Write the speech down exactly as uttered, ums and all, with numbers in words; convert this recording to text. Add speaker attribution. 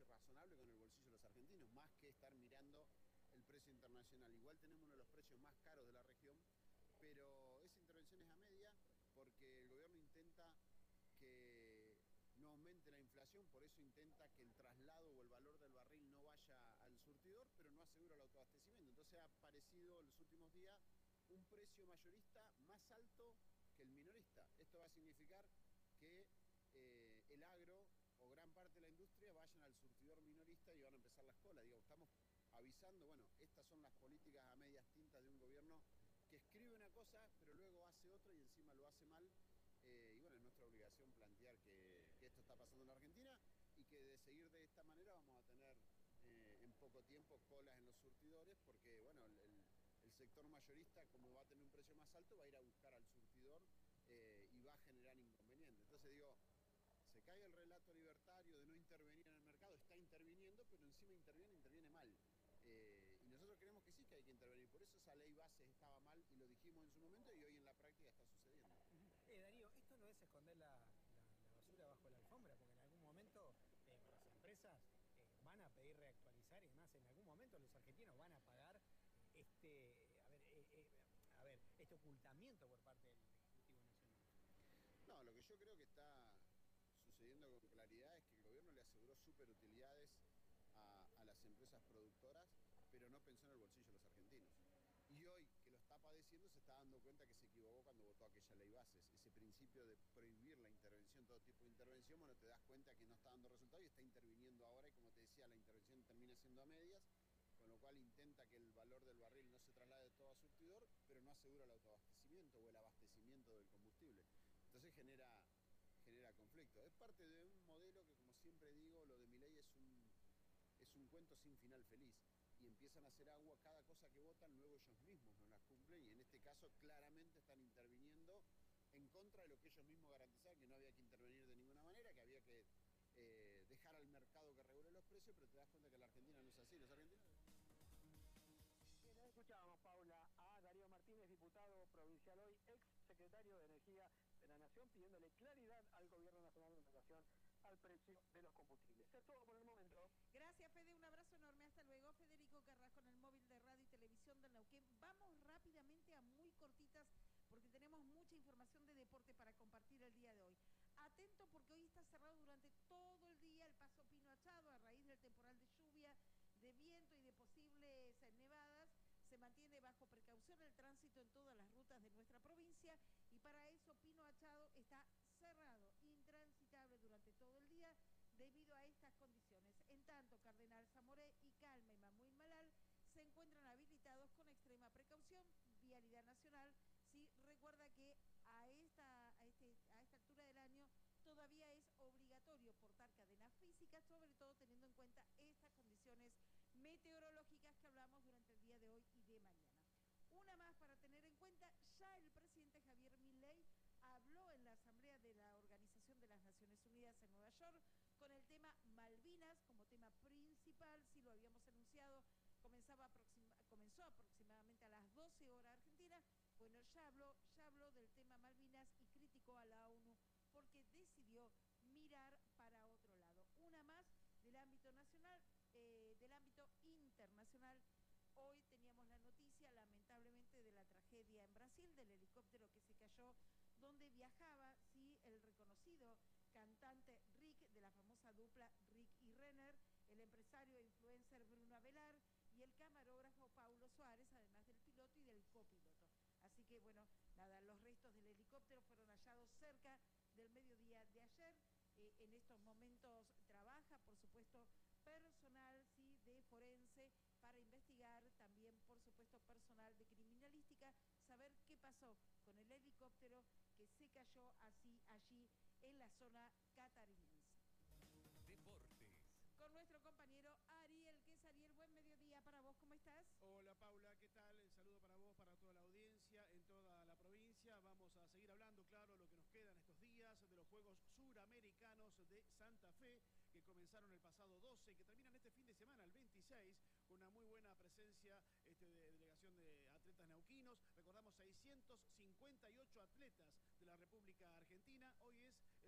Speaker 1: precio razonable con el bolsillo de los argentinos, más que estar mirando el precio internacional. Igual tenemos uno de los precios más caros de la región, pero esa intervención es a media porque el gobierno intenta que no aumente la inflación, por eso intenta que el traslado o el valor del barril no vaya al surtidor, pero no asegura el autoabastecimiento. Entonces ha aparecido en los últimos días un precio mayorista más alto que el minorista. Esto va a significar que eh, el agro o gran parte de la industria vayan al surtidor minorista y van a empezar las colas. Digo, estamos avisando, bueno, estas son las políticas a medias tintas de un gobierno que escribe una cosa, pero luego hace otra y encima lo hace mal. Eh, y bueno, es nuestra obligación plantear que, que esto está pasando en la Argentina y que de seguir de esta manera vamos a tener eh, en poco tiempo colas en los surtidores, porque bueno, el, el, el sector mayorista, como va a tener un precio más alto, va a ir a buscar al surtidor eh, y va a generar inconvenientes. Entonces digo, se cae el relato libertario de no intervenir en el mercado, está interviniendo, pero encima interviene, interviene mal. Eh, y nosotros creemos que sí que hay que intervenir, por eso esa ley base estaba mal y lo dijimos en su momento y hoy en la práctica está sucediendo.
Speaker 2: Eh, Darío, esto no es esconder la, la, la basura bajo la alfombra, porque en algún momento eh, las empresas eh, van a pedir reactualizar y además en algún momento los argentinos van a pagar este, a ver, eh, eh, a ver, este ocultamiento por parte del Ejecutivo Nacional.
Speaker 1: No, lo que yo creo que está sucediendo con claridad es que el gobierno le aseguró superutilidades a, a las empresas productoras, pero no pensó en el bolsillo de los argentinos. Y hoy que lo está padeciendo se está dando cuenta que se equivocó cuando votó aquella ley bases. Ese principio de prohibir la intervención, todo tipo de intervención, bueno, te das cuenta que no está dando resultado y está interviniendo ahora y como te decía, la intervención termina siendo a medias, con lo cual intenta que el valor del barril no se traslade todo a surtidor, pero no asegura el autoabastecimiento o el abastecimiento del combustible. Entonces genera, genera conflicto. Es parte de un modelo que, como siempre digo, lo de Milei es un, es un cuento sin final feliz. Y empiezan a hacer agua cada cosa que votan, luego ellos mismos no las cumplen y en este caso claramente están interviniendo en contra de lo que ellos mismos garantizaban, que no había que intervenir de ninguna manera, que había que eh, dejar al mercado que regule los precios, pero te das cuenta que la Argentina no es así. Los argentinos...
Speaker 3: Bien, ahí escuchábamos, Paula, a Darío Martínez, diputado provincial hoy, ex secretario de Energía de la Nación, pidiéndole claridad al Gobierno Nacional en relación al precio de los combustibles. Es todo por el momento.
Speaker 4: Gracias, Fede, un abrazo enorme, hasta luego. Federico Carrasco en el móvil de radio y televisión del Neuquén. Vamos rápidamente a muy cortitas porque tenemos mucha información de deporte para compartir el día de hoy. Atento porque hoy está cerrado durante todo el día el paso Pino Achado a raíz del temporal de lluvia, de viento y de posibles nevadas. Se mantiene bajo precaución el tránsito en todas las rutas de nuestra provincia y para eso Pino Achado está cerrado, intransitable durante todo el día debido a estas condiciones. En tanto, Cardenal Zamoré y Calma y Mamuín Malal se encuentran habilitados con extrema precaución. Vialidad Nacional sí recuerda que a esta, a, este, a esta altura del año todavía es obligatorio portar cadenas físicas, sobre todo teniendo en cuenta estas condiciones meteorológicas que hablamos durante el día de hoy y de mañana. Una más para tener en cuenta, ya el presidente Javier Milei habló en la Asamblea de la Organización de las Naciones Unidas en Nueva York con el tema Malvinas como tema principal, sí lo habíamos anunciado, comenzaba aproxima, comenzó aproximadamente a las doce horas argentinas. Bueno, ya habló, ya habló del tema Malvinas y criticó a la ONU porque decidió mirar para otro lado. Una más del ámbito nacional, eh, del ámbito internacional. Hoy teníamos la noticia, lamentablemente, de la tragedia en Brasil, del helicóptero que se cayó, donde viajaba, sí, el reconocido cantante Rick, de la famosa dupla Rick y Renner, el empresario e influencer Bruno Avelar y el camarógrafo Paulo Suárez, además del piloto y del copiloto. Así que, bueno, nada, los restos del helicóptero fueron hallados cerca del mediodía de ayer. Eh, en estos momentos trabaja, por supuesto, personal, sí, de forense para investigar, también, por supuesto, personal de criminalística, saber qué pasó con el helicóptero que se cayó así allí en la zona catarinense.
Speaker 5: Deportes.
Speaker 4: Con nuestro compañero Ariel, que es Ariel, buen mediodía para vos, ¿cómo estás?
Speaker 6: Hola Paula, ¿qué tal? El saludo para vos, para toda la audiencia, en toda la provincia. Vamos a seguir hablando, claro, lo que nos queda en estos días de los Juegos Suramericanos de Santa Fe, que comenzaron el pasado doce y que terminan este fin de semana, el veintiséis, con una muy buena presencia este, de delegación de atletas neuquinos. Recordamos seiscientos cincuenta y ocho atletas de la República Argentina. Hoy es